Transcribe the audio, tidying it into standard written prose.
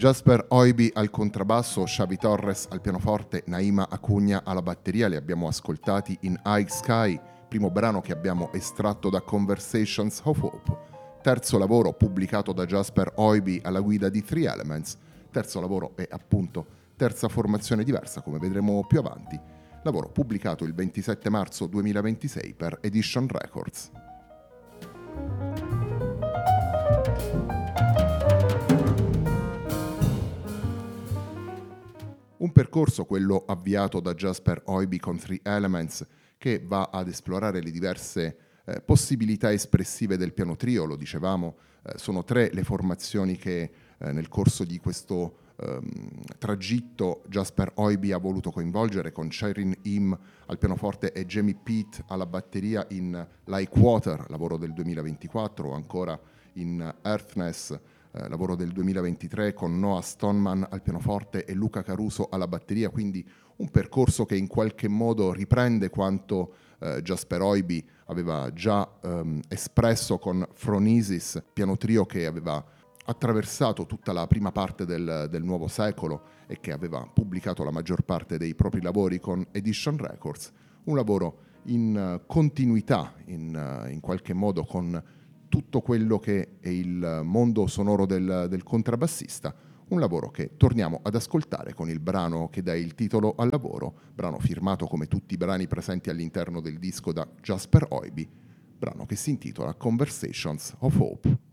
Jasper Oibi al contrabbasso, Xavi Torres al pianoforte, Naima Acugna alla batteria, li abbiamo ascoltati in High Sky, primo brano che abbiamo estratto da Conversations of Hope, terzo lavoro pubblicato da Jasper Oibi alla guida di Three Elements, terzo lavoro e appunto terza formazione diversa come vedremo più avanti, lavoro pubblicato il 27 marzo 2026 per Edition Records. Un percorso, quello avviato da Jasper Oibi con Three Elements, che va ad esplorare le diverse possibilità espressive del piano trio, lo dicevamo, sono tre le formazioni che nel corso di questo tragitto Jasper Oibi ha voluto coinvolgere, con Sherin Im al pianoforte e Jamie Pitt alla batteria in Like Water, lavoro del 2024, o ancora in Earthness, lavoro del 2023, con Noah Stoneman al pianoforte e Luca Caruso alla batteria, quindi un percorso che in qualche modo riprende quanto Jasper Oibi aveva già espresso con Phronesis, piano trio che aveva attraversato tutta la prima parte del nuovo secolo e che aveva pubblicato la maggior parte dei propri lavori con Edition Records, un lavoro in continuità in qualche modo con tutto quello che è il mondo sonoro del contrabbassista, un lavoro che torniamo ad ascoltare con il brano che dà il titolo al lavoro, brano firmato come tutti i brani presenti all'interno del disco da Jasper Oibi, brano che si intitola Conversations of Hope.